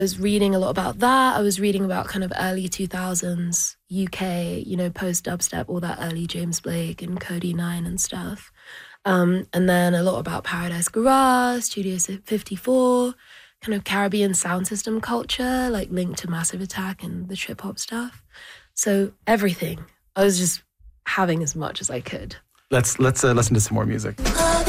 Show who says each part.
Speaker 1: was reading a lot about that. I was reading about kind of early 2000s UK, post dubstep, all that early James Blake and Cody 9 and stuff. And then a lot about Paradise Garage, Studio 54, kind of Caribbean sound system culture, like linked to Massive Attack and the trip hop stuff. So everything. I was just having as much as I could.
Speaker 2: Let's listen to some more music.